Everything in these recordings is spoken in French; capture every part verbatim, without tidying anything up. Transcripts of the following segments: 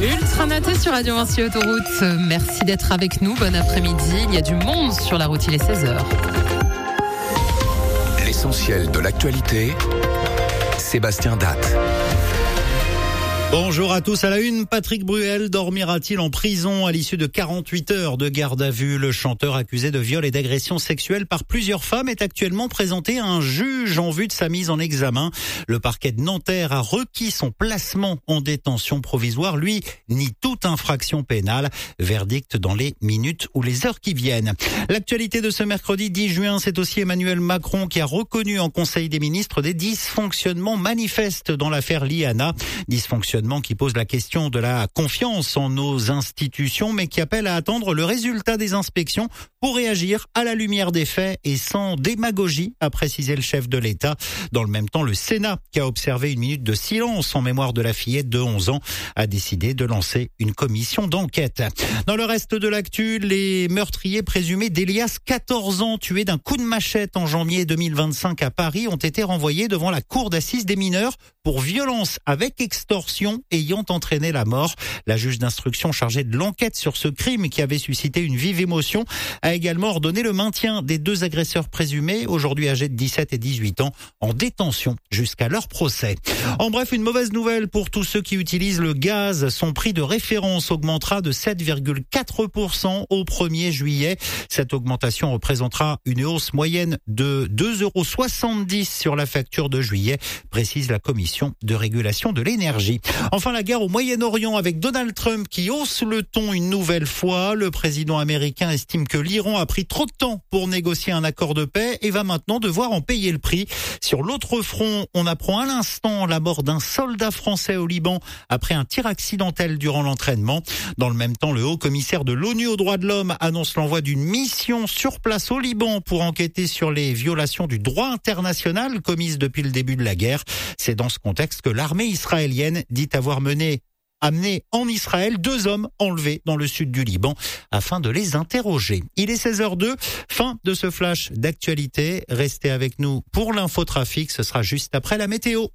Ultra Naté sur Radio Vinci Autoroute. Merci d'être avec nous. Bon après-midi. Il y a du monde sur la route. Il est seize heures. L'essentiel de l'actualité. Sébastien Datte. Bonjour à tous. À la une, Patrick Bruel dormira-t-il en prison à l'issue de quarante-huit heures de garde à vue? Le chanteur accusé de viol et d'agression sexuelle par plusieurs femmes est actuellement présenté à un juge en vue de sa mise en examen. Le parquet de Nanterre a requis son placement en détention provisoire. Lui nie toute infraction pénale. Verdict dans les minutes ou les heures qui viennent. L'actualité de ce mercredi dix juin, c'est aussi Emmanuel Macron qui a reconnu en Conseil des ministres des dysfonctionnements manifestes dans l'affaire Liana. Dysfonctionnements qui pose la question de la confiance en nos institutions, mais qui appelle à attendre le résultat des inspections pour réagir à la lumière des faits et sans démagogie, a précisé le chef de l'État. Dans le même temps, le Sénat, qui a observé une minute de silence en mémoire de la fillette de onze ans, a décidé de lancer une commission d'enquête. Dans le reste de l'actu, les meurtriers présumés d'Elias, quatorze ans, tué d'un coup de machette en janvier deux mille vingt-cinq à Paris, ont été renvoyés devant la cour d'assises des mineurs pour violence avec extorsion ayant entraîné la mort. La juge d'instruction chargée de l'enquête sur ce crime qui avait suscité une vive émotion a également ordonné le maintien des deux agresseurs présumés, aujourd'hui âgés de dix-sept et dix-huit ans, en détention jusqu'à leur procès. En bref, une mauvaise nouvelle pour tous ceux qui utilisent le gaz. Son prix de référence augmentera de sept virgule quatre pour cent au premier juillet. Cette augmentation représentera une hausse moyenne de deux euros soixante-dix sur la facture de juillet, précise la Commission de régulation de l'énergie. Enfin, la guerre au Moyen-Orient avec Donald Trump qui hausse le ton une nouvelle fois. Le président américain estime que l'Iran a pris trop de temps pour négocier un accord de paix et va maintenant devoir en payer le prix. Sur l'autre front, on apprend à l'instant la mort d'un soldat français au Liban après un tir accidentel durant l'entraînement. Dans le même temps, le haut commissaire de l'ONU aux droits de l'homme annonce l'envoi d'une mission sur place au Liban pour enquêter sur les violations du droit international commises depuis le début de la guerre. C'est dans ce contexte que l'armée israélienne dit avoir mené amené en Israël deux hommes enlevés dans le sud du Liban afin de les interroger. Il est seize heures deux, fin de ce flash d'actualité. Restez avec nous pour l'infotrafic, ce sera juste après la météo.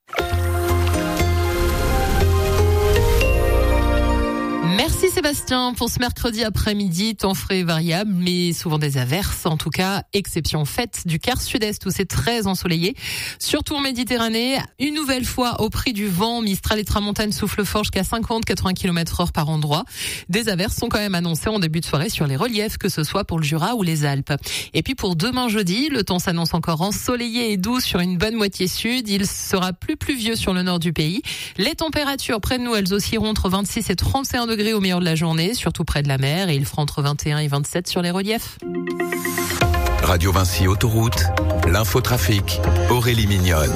Merci Sébastien pour ce mercredi après-midi, temps frais et variable, mais souvent des averses. En tout cas, exception faite du quart sud-est où c'est très ensoleillé. Surtout en Méditerranée, une nouvelle fois au prix du vent, Mistral et Tramontane soufflent fort jusqu'à cinquante à quatre-vingts kilomètres heure par endroit. Des averses sont quand même annoncées en début de soirée sur les reliefs, que ce soit pour le Jura ou les Alpes. Et puis pour demain jeudi, le temps s'annonce encore ensoleillé et doux sur une bonne moitié sud. Il sera plus pluvieux sur le nord du pays. Les températures près de nous, elles oscilleront entre vingt-six et trente et un degrés au meilleur de la journée, surtout près de la mer, et il fera entre vingt et un et vingt-sept sur les reliefs. Radio Vinci Autoroute, l'infotrafic, Aurélie Mignonne.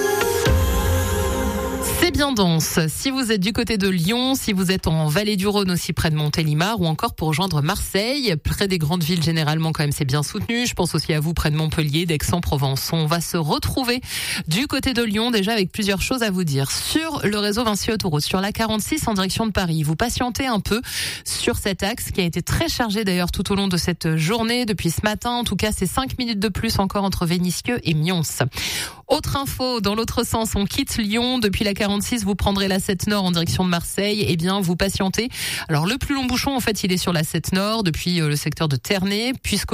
C'est bien dense. Si vous êtes du côté de Lyon, si vous êtes en Vallée du Rhône aussi près de Montélimar ou encore pour rejoindre Marseille, près des grandes villes généralement quand même c'est bien soutenu. Je pense aussi à vous près de Montpellier, d'Aix-en-Provence. On va se retrouver du côté de Lyon déjà avec plusieurs choses à vous dire. Sur le réseau Vinci Autoroute, sur la quarante-six en direction de Paris, vous patientez un peu sur cet axe qui a été très chargé d'ailleurs tout au long de cette journée depuis ce matin. En tout cas, c'est cinq minutes de plus encore entre Vénissieux et Mions. Autre info, dans l'autre sens, on quitte Lyon depuis la quarante-six, vous prendrez la sept Nord en direction de Marseille, eh bien vous patientez. Alors le plus long bouchon en fait, il est sur la sept Nord depuis le secteur de Ternay, puisque